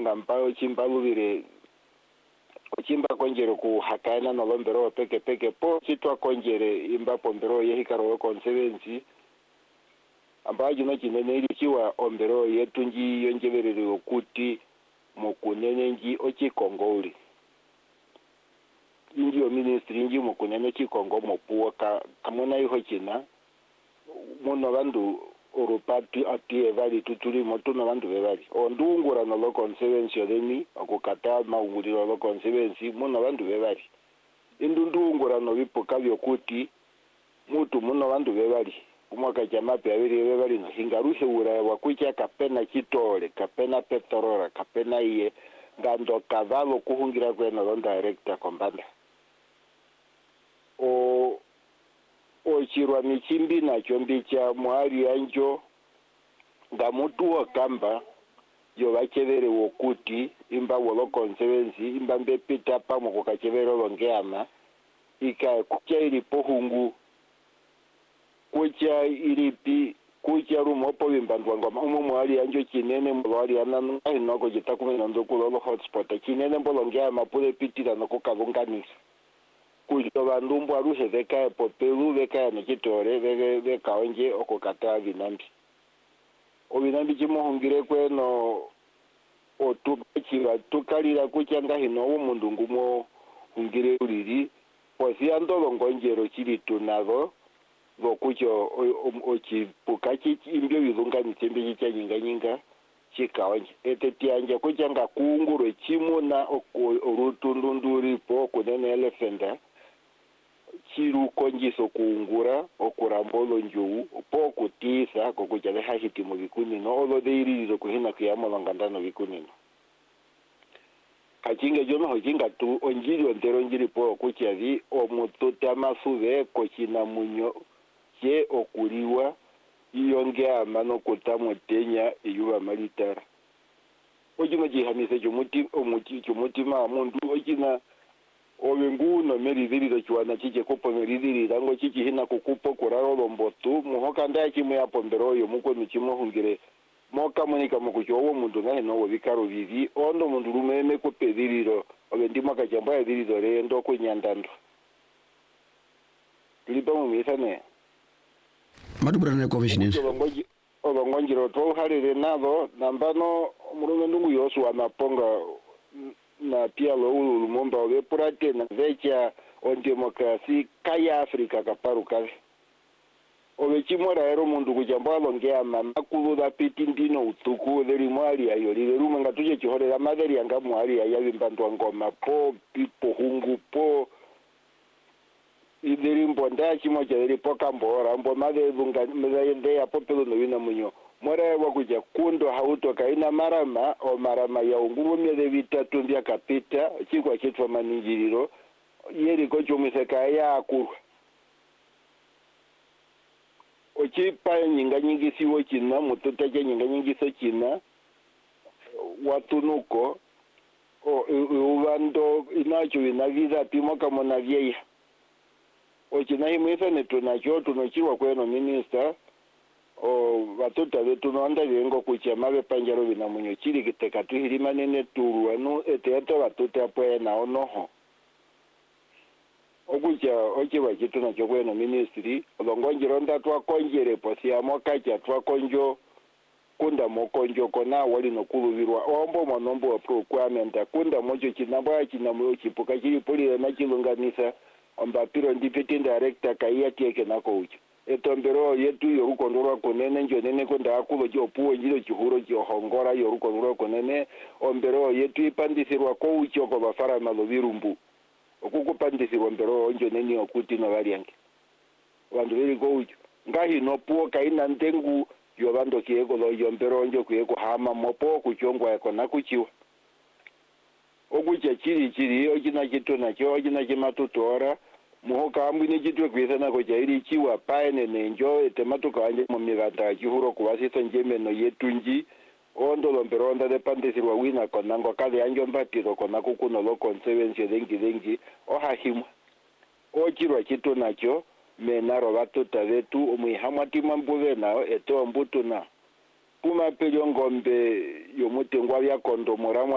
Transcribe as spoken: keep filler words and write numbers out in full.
ngampao chimbaluvire ochimba konjere ku hakaina no lombero peke peke po chitwa konjere imba pombero yehikaro conservancy amba jino chinene ili chiwa ombero yetunji yonjeverere okuti mukunene nji ochikongoli inji o ministry inji mukunene chikongo mopuwa ka kamona iho china muno bandu orupati ati evali tutuli motuno bandu bevali ondungura no lo conservancy odeni okukata maunguliro lo conservancy muno bandu bevali indundungura no bipoka byokuti mutu muno bandu bevali umwaka jamape abiri bevali no hingarushe ura wakucha kapena chitole kapena petrora kapena iye ngando kavalo kuhungira kwena lo director kombanda o ochirwa michimbi na chombi cha mwari yanjo ngamutu wakamba yo bachevere wokuti imba wolo conservancy imba mbepita pamo kukachevere longeama ika kucha ilipo hungu kucha ilipi kucha rumopo bimbandwangwa umo mwari yanjo chinene mwari ananu inoko jitakumena ndokulo hotspot chinene mbolongeama pule pitira nokukavunganisa kujo bandumbu arushe veka popelu veka nikitore veke veka onje okukata vinambi obinambi chimohungire kweno otukiwa tukalira kuchanga hino umundu ngumo hungire uliri posi andolongo njero chili tunavo vokucho ochipuka chichi imbyo bizunga nitembe chicha nyinga nyinga chikaonje etetianja kuchanga kuunguro chimuna orutundunduripo kunene elefenda chiru konjiso kuungura okurambolo njuu po kutisa kokujale hahiti mu bikunino olo deiriro kuhina kuyamo ngandano bikunino kachinge jono hojinga tu onjiri ontero njiri po kuchavi omututa masuve kochina munyo che okuliwa iyonge amano kutamo tenya iyuba malitara ojimo jihamise jumuti omuti jumutima amundu ojina obenguno meridiri chwana chiche kopo meridiri dango chichi hina kukupo kuraro lombotu muhoka ndachi mu yapombero yo muko michimo hungire moka monika mukuchowo mundu nahe no bikaro bibi ondo mundu rumeme ko pediriro obendima kajamba yadiriro rendo ko nyandando lipa mu misane madubrane commissioners obongonjiro to harire nabo nambano murume ndungu yosu anaponga na pia lo lumomba obe purate na vecha on demokrasi kaya Afrika kaparu kave obe chimora ero mundu kujamba longea mama kuluda pitindino utuku leri mwali ayo lire rumenga tuje chihorera maderi yanga mwali ayabi mbandwa ngoma po pipo hungu po idiri mbonda chimoja leri poka mbora mbo made bunga mede ya popelo no wina munyo mora wakuja kundo hauto kaina marama o marama ya ungurumye de vitatu ndia kapita chikwa kitwa maningiriro yeri ko chomiseka ya akuru ochipa nyinga nyingi siwo china mututa cha nyinga nyingi so china watunuko o uvando inacho inaviza pimo kama na vyeya ochina himwisa netunacho tunochiwa kweno minister o watoto vetu noanda vengo kucha mave panjaro vina munyo chiri kiteka tuhirima nene turu anu eteto watoto apoe na onoho okucha oche wachitu na chokweno ministry olongonjiro nda twa konjere posi amoka cha twa konjo kunda mokonjo kona wali no kuluvirwa ombo monombo procurement kunda mojo chinamba chinamu chipuka chiri poli na chilunganisa omba piro deputy director kaiya tieke nako ucho etombero yetu yorukondorwa konene njonene konda akulo jopuo njiro chihuro johongora yorukondorwa konene ombero yetu ipandisirwa ko ucho ko bafara malovirumbu okukupandisirwa mbero njonene okuti no variange vandu veri ko ucho ngahi no puo kaina ndengu yo bando kiego lo yombero njo kuego hama mopo kuchongwa yako nakuchiwa okucha chiri chiri ojina chitona cho ojina chimatutora muhoka ambine chitwe kwesana ko jairi chiwa paene nenjo etematuka anje mu miganda chihuro kuwasisa njemeno yetunji ondo lomberonda de pandesirwa wina konango kale anjo mbatiro konako kuno lo conservancy dengi dengi ohahimwa ochirwa chito nacho menaro batota vetu omuhamwa timambuve nao eto mbutuna kuma pelyo ngombe yomutengwa bya kondomora